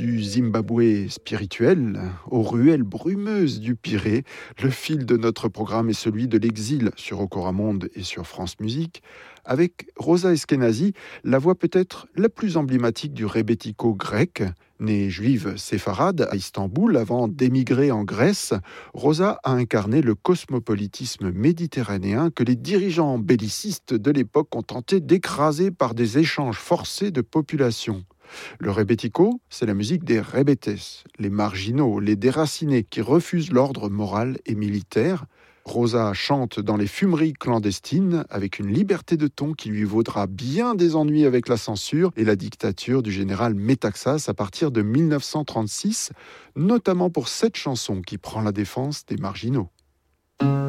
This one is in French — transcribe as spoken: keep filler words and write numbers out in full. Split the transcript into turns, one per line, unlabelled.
du Zimbabwe spirituel aux ruelles brumeuses du Pirée, le fil de notre programme est celui de l'exil sur Okora Monde et sur France Musique, avec Rosa Eskenazi, la voix peut-être la plus emblématique du rebetiko grec. Née juive séfarade à Istanbul avant d'émigrer en Grèce, Rosa a incarné le cosmopolitisme méditerranéen que les dirigeants bellicistes de l'époque ont tenté d'écraser par des échanges forcés de population. Le rebetiko, c'est la musique des rebetes, les marginaux, les déracinés qui refusent l'ordre moral et militaire. Rosa chante dans les fumeries clandestines avec une liberté de ton qui lui vaudra bien des ennuis avec la censure et la dictature du général Metaxas à partir de dix-neuf cent trente-six, notamment pour cette chanson qui prend la défense des marginaux.